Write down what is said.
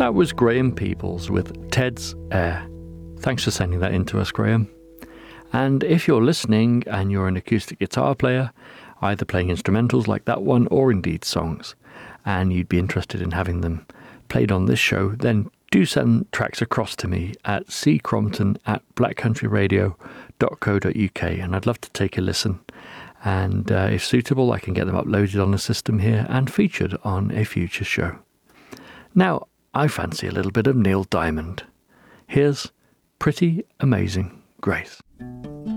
That was Graham Peebles with Ted's Air. Thanks for sending that in to us, Graham. And if you're listening and you're an acoustic guitar player, either playing instrumentals like that one or indeed songs, and you'd be interested in having them played on this show, then do send tracks across to me at ccrompton@blackcountryradio.co.uk, and I'd love to take a listen. And if suitable, I can get them uploaded on the system here and featured on a future show. Now, I fancy a little bit of Neil Diamond. Here's Pretty Amazing Grace.